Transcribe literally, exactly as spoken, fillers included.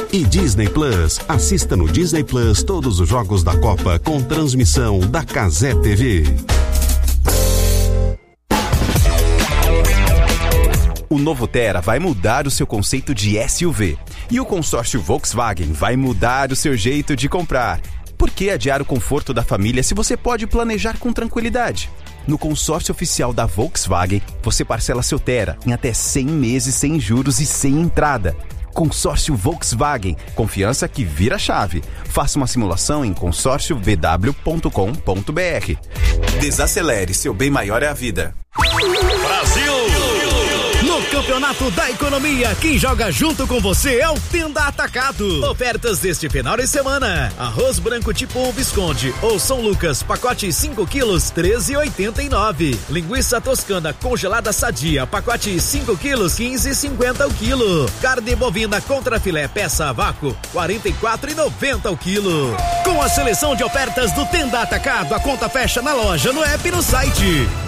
E Disney Plus. Assista no Disney Plus todos os jogos da Copa com transmissão da Cazé T V. O novo Tera vai mudar o seu conceito de S U V. E o consórcio Volkswagen vai mudar o seu jeito de comprar. Por que adiar o conforto da família se você pode planejar com tranquilidade? No consórcio oficial da Volkswagen, você parcela seu Tera em até cem meses sem juros e sem entrada. Consórcio Volkswagen, confiança que vira chave. Faça uma simulação em consórcio v w ponto com ponto b r. Desacelere, seu bem maior é a vida. Brasil! No Campeonato da Economia, quem joga junto com você é o Tenda Atacado. Ofertas deste final de semana: arroz branco tipo um Visconde ou São Lucas, pacote cinco quilos, treze e oitenta e nove. Linguiça toscana congelada sadia, pacote cinco quilos, quinze e cinquenta o quilo. Carne bovina contra filé peça a vácuo, quarenta e quatro e noventa o quilo. Com a seleção de ofertas do Tenda Atacado, a conta fecha na loja, no app e no site.